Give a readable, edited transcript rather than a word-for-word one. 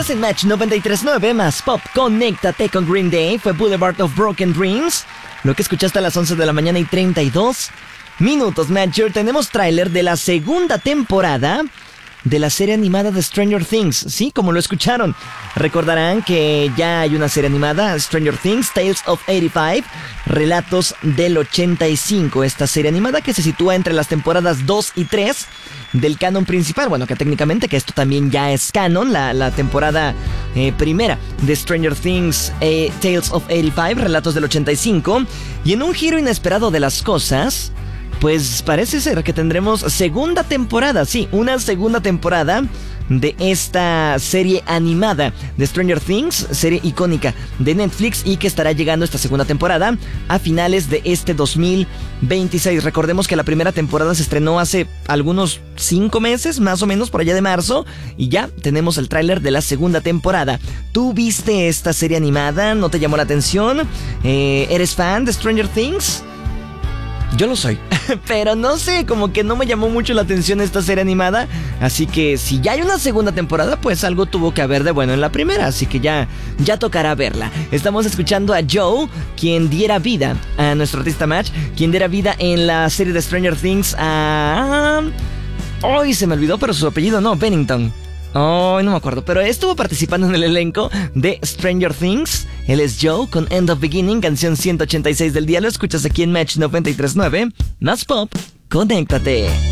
Estás en Match 93.9 más Pop. Conéctate con Green Day. Fue Boulevard of Broken Dreams. Lo que escuchaste a las 11 de la mañana y 32 minutos, Matcher. Tenemos tráiler de la segunda temporada de la serie animada de Stranger Things. Sí, como lo escucharon. Recordarán que ya hay una serie animada, Stranger Things, Tales of 85, Relatos del 85. Esta serie animada que se sitúa entre las temporadas 2 y 3 del canon principal. Bueno, que técnicamente que esto también ya es canon. La temporada primera de Stranger Things, Tales of 85, Relatos del 85. Y en un giro inesperado de las cosas, pues parece ser que tendremos segunda temporada, sí, una segunda temporada de esta serie animada de Stranger Things, serie icónica de Netflix y que estará llegando esta segunda temporada a finales de este 2026. Recordemos que la primera temporada se estrenó hace algunos 5 meses, más o menos por allá de marzo, y ya tenemos el tráiler de la segunda temporada. ¿Tú viste esta serie animada? ¿No te llamó la atención? ¿Eres fan de Stranger Things? Yo lo soy, pero no sé, como que no me llamó mucho la atención esta serie animada. Así que si ya hay una segunda temporada, pues algo tuvo que haber de bueno en la primera. Así que ya tocará verla. Estamos escuchando a Joe, quien diera vida a nuestro artista Match, quien diera vida en la serie de Stranger Things a... Hoy se me olvidó, pero su apellido no, Bennington. Oh, no me acuerdo, pero estuvo participando en el elenco de Stranger Things. Él es Joe con End of Beginning, canción 186 del día. Lo escuchas aquí en Match 93.9. Más Pop, conéctate.